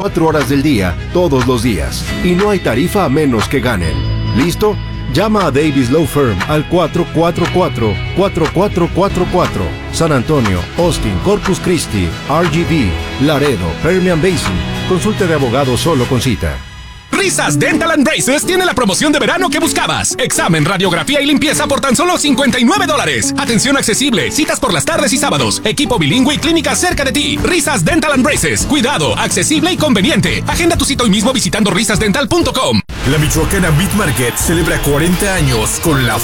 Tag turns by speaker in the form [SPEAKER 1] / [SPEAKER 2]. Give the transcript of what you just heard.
[SPEAKER 1] 24 horas del día, todos los días. Y no hay tarifa a menos que ganen. ¿Listo? Llama a Davis Law Firm al 444-4444. San Antonio, Austin, Corpus Christi, RGV, Laredo, Permian Basin. Consulte de abogado solo con cita.
[SPEAKER 2] Risas Dental and Braces tiene la promoción de verano que buscabas. Examen, radiografía y limpieza por tan solo $59. Atención accesible, citas por las tardes y sábados. Equipo bilingüe y clínica cerca de ti. Risas Dental and Braces. Cuidado, accesible y conveniente. Agenda tu cita hoy mismo visitando risasdental.com.
[SPEAKER 3] La Michoacana Meat Market celebra 40 años con la